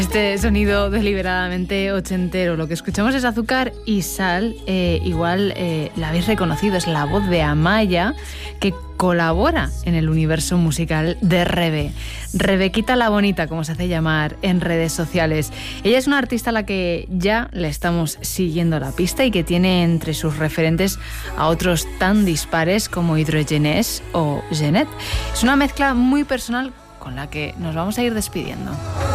Este sonido deliberadamente ochentero. Lo que escuchamos es Azúcar y Sal. Igual la habéis reconocido, es la voz de Amaya, que colabora en el universo musical de Rebe. Rebequita la Bonita, como se hace llamar en redes sociales. Ella es una artista a la que ya le estamos siguiendo la pista y que tiene entre sus referentes a otros tan dispares como Hydrogenés o Genet. Es una mezcla muy personal con la que nos vamos a ir despidiendo.